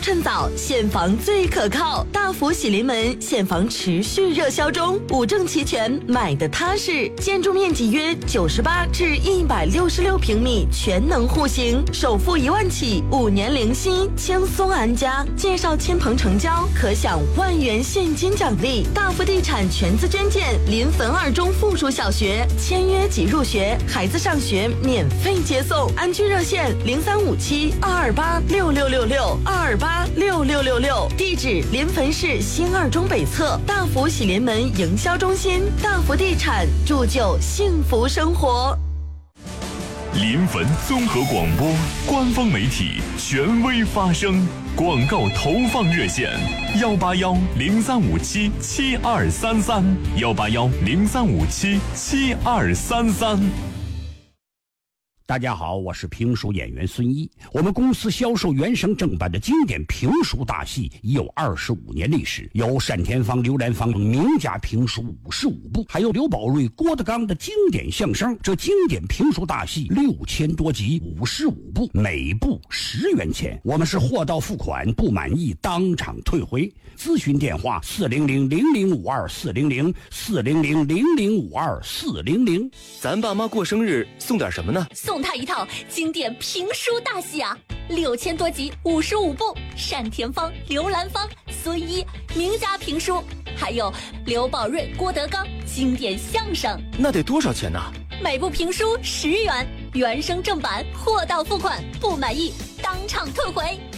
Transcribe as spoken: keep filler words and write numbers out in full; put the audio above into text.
趁早，现房最可靠。大福喜临门，现房持续热销中，五证齐全，买的踏实。建筑面积约九十八至一百六十六平米，全能户型，首付一万起，五年零息，轻松安家。介绍亲朋成交，可享万元现金奖励。大福地产全资捐建临汾二中附属小学，签约即入学，孩子上学免费接送。安居热线零三五七二二八六六六六二二八六六六六，地址临汾市新二中北侧大福喜临门营销中心。大福地产，铸就幸福生活。 临汾综合广播官方媒体，权威发声。广告投放热线：幺八幺零三五七七二三三，幺八幺零三五七七二三三。 大家好，我是评书演员孙一。我们公司销售原声正版的经典评书大戏已有二十五年历史，有单田芳、刘兰芳名家评书五十五部，还有刘宝瑞、郭德纲的经典相声。这经典评书大戏六千多集，五十五部，每部十元钱。我们是货到付款，不满意当场退回。咨询电话：四零零零零五二四零零四零零零零五二四零零。 咱爸妈过生日送点什么呢？ 送他一套经典评书大戏啊，六千多集，五十五部，单田芳、刘兰芳、孙一名家评书，还有刘宝瑞、郭德纲经典相声。 那得多少钱呢？ 每部评书十元，原声正版，货到付款，不满意当场退回。